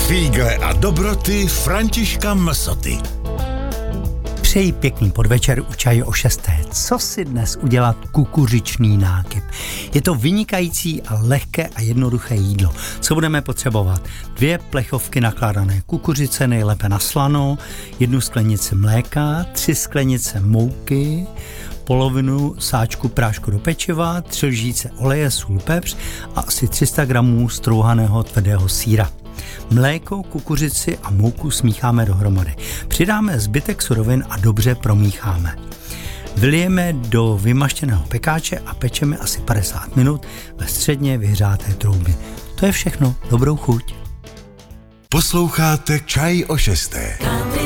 Fígle a dobroty Františka Msoty. Přeji pěkný podvečer u Čaje o 6. Co si dnes udělat kukuřičný nákyp? Je to vynikající a lehké a jednoduché jídlo. Co budeme potřebovat? 2 plechovky nakládané kukuřice, nejlépe na slano, 1 sklenici mléka, 3 sklenice mouky, polovinu sáčku prášku do pečiva, 3 lžíce oleje, sůl, pepř a asi 300 gramů strouhaného tvrdého sýra. Mléko, kukuřici a mouku smícháme dohromady. Přidáme zbytek surovin a dobře promícháme. Vylijeme do vymaštěného pekáče a pečeme asi 50 minut ve středně vyhřáté troubě. To je všechno. Dobrou chuť. Posloucháte Čaj o 6.